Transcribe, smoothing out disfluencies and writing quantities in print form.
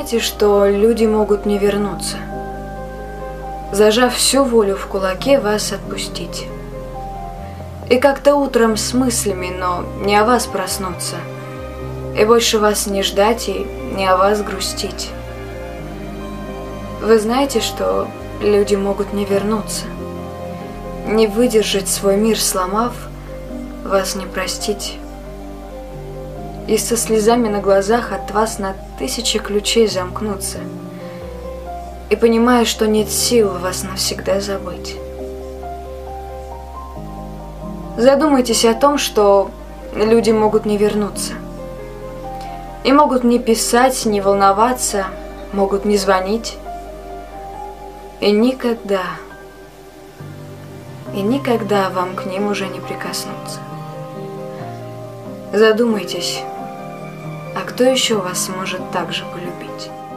знаете, что люди могут не вернуться, зажав всю волю в кулаке, вас отпустить. И как-то утром с мыслями, но не о вас проснуться, и больше вас не ждать и не о вас грустить. Вы знаете, что люди могут не вернуться, не выдержать свой мир сломав, вас не простить. И со слезами на глазах от вас на 1000 ключей замкнуться, и понимая, что нет сил вас навсегда забыть. Задумайтесь о том, что люди могут не вернуться. И могут не писать, не волноваться, могут не звонить. И никогда вам к ним уже не прикоснуться. Задумайтесь, а кто еще вас может так же полюбить?